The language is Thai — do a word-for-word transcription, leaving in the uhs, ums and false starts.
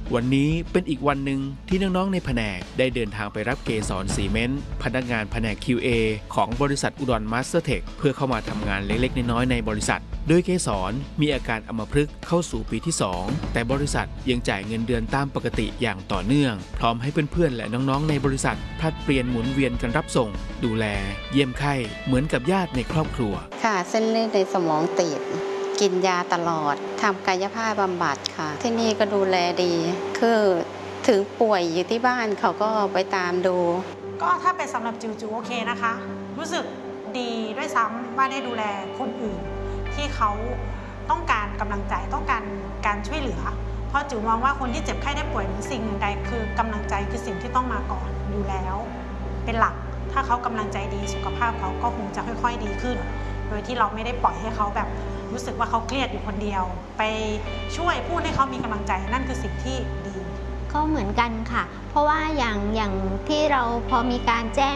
วันนี้เป็นอีกวันหนึ่งที่น้องๆในแผนกได้เดินทางไปรับเกสรซีเมนต์พนักงานแผนก คิว เอ ของบริษัทอุดรมาสเตอร์เทคเพื่อเข้ามาทำงานเล็กๆน้อยๆในบริษัทโดยเกสรมีอาการอัมพฤกษ์เข้าสู่ปีที่สองแต่บริษัทยังจ่ายเงินเดือนตามปกติอย่างต่อเนื่องพร้อมให้เพื่อนๆและน้องๆในบริษัทผลัดเปลี่ยนหมุนเวียนกันรับส่งดูแลเยี่ยมไข้เหมือนกับญาติในครอบครัวค่ะเส้นเลือดในสมองตีบกินยาตลอดทำกายภาพบำบัดค่ะที่นี่ก็ดูแลดีคือถึงป่วยอยู่ที่บ้านเขาก็ไปตามดูก็ถ้าเป็นสำหรับจิวจิวโอเคนะคะรู้สึกดีด้วยซ้ำว่าได้ดูแลคนอื่นที่เขาต้องการกำลังใจต้องการการช่วยเหลือเพราะจิวมองว่าคนที่เจ็บไข้ได้ป่วยหรือสิ่งหนึ่งใดคือกำลังใจคือสิ่งที่ต้องมาก่อนอยู่แล้วเป็นหลักถ้าเขากำลังใจดีสุขภาพเขาก็คงจะค่อยๆดีขึ้นโดยที่เราไม่ได้ปล่อยให้เขาแบบรู้สึกว่าเขาเครียดอยู่คนเดียวไปช่วยพูดให้เขามีกำลังใจนั่นคือสิ่งที่ดีก็เหมือนกันค่ะเพราะว่าอย่างอย่างที่เราพอมีการแจ้ง